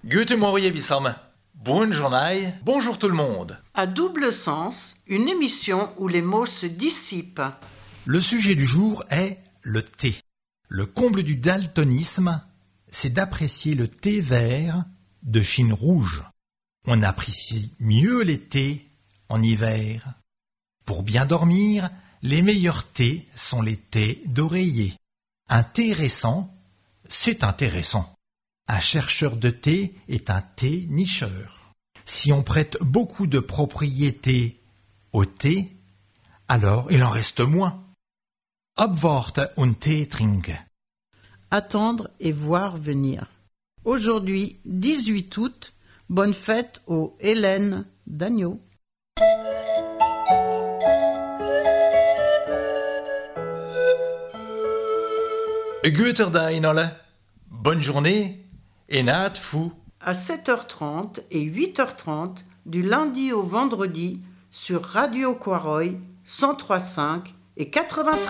Guten Morgen, Bissam. Bonne journée, bonjour tout le monde. À double sens, une émission où les mots se dissipent. Le sujet du jour est le thé. Le comble du daltonisme, c'est d'apprécier le thé vert de Chine rouge. On apprécie mieux les thés en hiver. Pour bien dormir, les meilleurs thés sont les thés d'oreiller. Un thé récent, c'est intéressant. Un chercheur de thé est un thé nicheur. Si on prête beaucoup de propriétés au thé, alors il en reste moins. Abwarten und Tee trinken. Attendre et voir venir. Aujourd'hui, 18 août, bonne fête aux Hélène d'Agneau. Guter Dag alle. Bonne journée et naat fou. À 7h30 et 8h30, du lundi au vendredi, sur Radio Quaroy, 103.5 et 93.